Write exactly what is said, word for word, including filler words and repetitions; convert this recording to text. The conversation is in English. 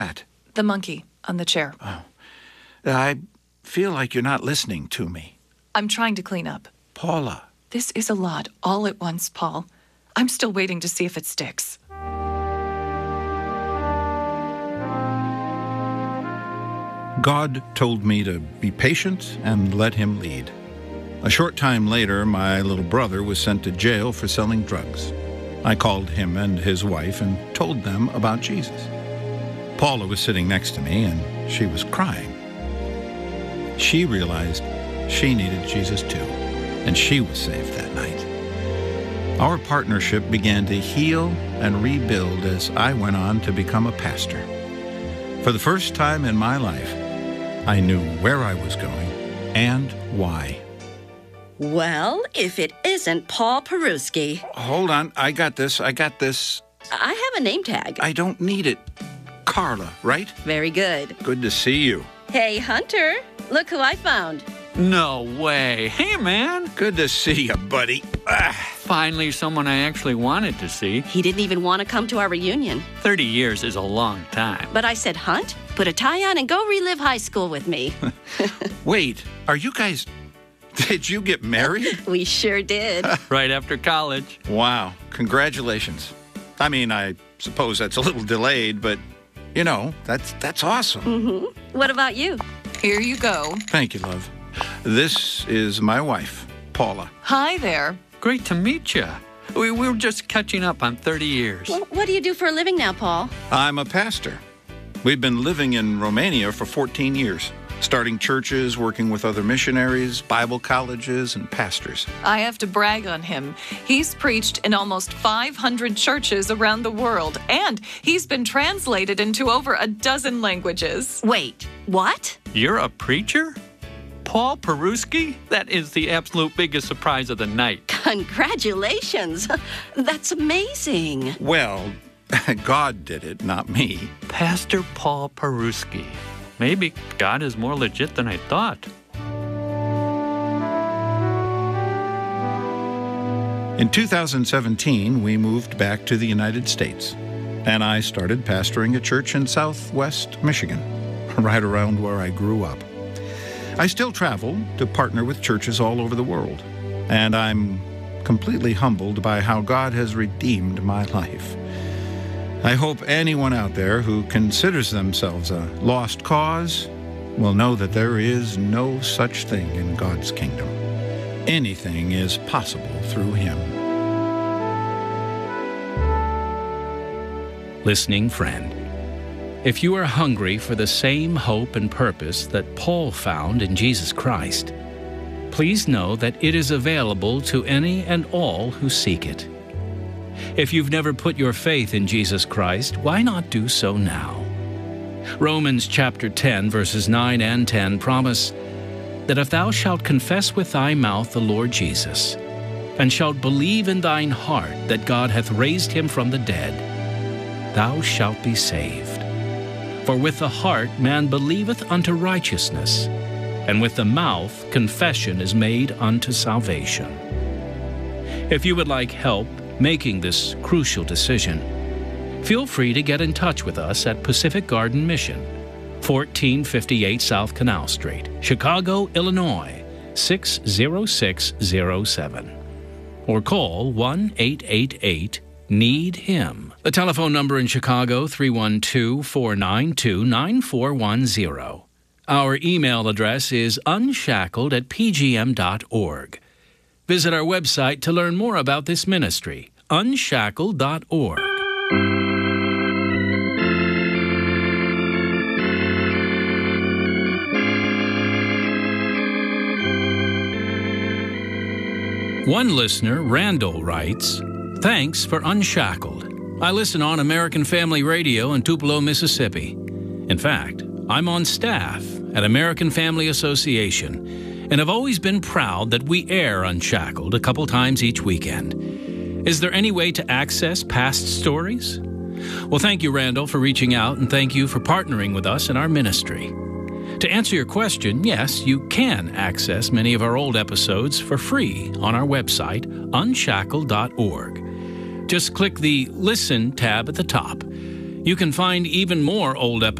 At? The monkey on the chair. Oh. I feel like you're not listening to me. I'm trying to clean up. Paula. This is a lot all at once, Paul. I'm still waiting to see if it sticks. God told me to be patient and let him lead. A short time later, my little brother was sent to jail for selling drugs. I called him and his wife and told them about Jesus. Paula was sitting next to me, and she was crying. She realized she needed Jesus too, and she was saved that night. Our partnership began to heal and rebuild as I went on to become a pastor. For the first time in my life, I knew where I was going and why. Well, if it isn't Paul Peruski. Hold on, I got this, I got this. I have a name tag. I don't need it. Carla, right? Very good. Good to see you. Hey, Hunter, look who I found. No way. Hey, man. Good to see you, buddy. Ah. Finally, someone I actually wanted to see. He didn't even want to come to our reunion. Thirty years is a long time. But I said, Hunt, put a tie on and go relive high school with me. Wait, are you guys... Did you get married? We sure did. Right after college. Wow, congratulations. I mean, I suppose that's a little delayed, but, you know, that's that's awesome. Mm-hmm. What about you? Here you go. Thank you, love. This is my wife, Paula. Hi there. Great to meet you. We, we were just catching up on thirty years. Well, what do you do for a living now, Paul? I'm a pastor. We've been living in Romania for fourteen years. Starting churches, working with other missionaries, Bible colleges, and pastors. I have to brag on him. He's preached in almost five hundred churches around the world, and he's been translated into over a dozen languages. Wait, what? You're a preacher? Paul Peruski? That is the absolute biggest surprise of the night. Congratulations. That's amazing. Well, God did it, not me. Pastor Paul Peruski. Maybe God is more legit than I thought. In two thousand seventeen, we moved back to the United States, and I started pastoring a church in Southwest Michigan, right around where I grew up. I still travel to partner with churches all over the world, and I'm completely humbled by how God has redeemed my life. I hope anyone out there who considers themselves a lost cause will know that there is no such thing in God's kingdom. Anything is possible through Him. Listening friend, if you are hungry for the same hope and purpose that Paul found in Jesus Christ, please know that it is available to any and all who seek it. If you've never put your faith in Jesus Christ, why not do so now? Romans chapter ten, verses nine and ten promise that if thou shalt confess with thy mouth the Lord Jesus, and shalt believe in thine heart that God hath raised him from the dead, thou shalt be saved. For with the heart man believeth unto righteousness, and with the mouth confession is made unto salvation. If you would like help making this crucial decision, feel free to get in touch with us at Pacific Garden Mission, fourteen fifty-eight South Canal Street, Chicago, Illinois, six zero six zero seven. Or call one eight eight eight need him. The telephone number in Chicago, three one two, four nine two, nine four one zero. Our email address is unshackled at p g m dot org. Visit our website to learn more about this ministry, unshackled dot org. One listener, Randall, writes, "Thanks for Unshackled. I listen on American Family Radio in Tupelo, Mississippi. In fact, I'm on staff at American Family Association, and have always been proud that we air Unshackled a couple times each weekend. Is there any way to access past stories?" Well, thank you, Randall, for reaching out, and thank you for partnering with us in our ministry. To answer your question, yes, you can access many of our old episodes for free on our website, unshackled dot org. Just click the Listen tab at the top. You can find even more old episodes